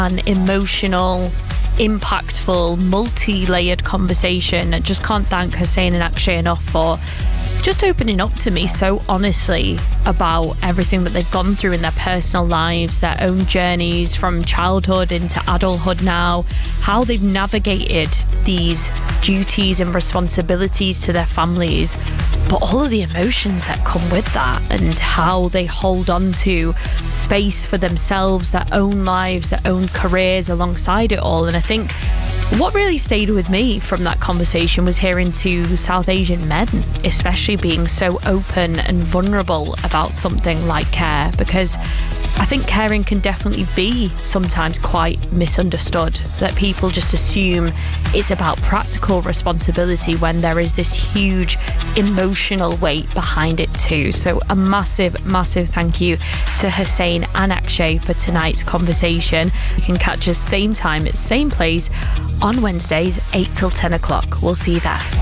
an emotional, impactful, multi-layered conversation. I just can't thank Hussein and Akshay enough for just opening up to me so honestly about everything that they've gone through in their personal lives, their own journeys from childhood into adulthood now, how they've navigated these duties and responsibilities to their families, but all of the emotions that come with that, and how they hold on to space for themselves, their own lives, their own careers alongside it all. And I think what really stayed with me from that conversation was hearing two South Asian men, especially being so open and vulnerable about something like care, because I think caring can definitely be sometimes quite misunderstood, that people just assume it's about practical responsibility when there is this huge emotional weight behind it too. So a massive, massive thank you to Hussein and Akshay for tonight's conversation. You can catch us same time, same place on Wednesdays, 8 till 10 o'clock. We'll see you there.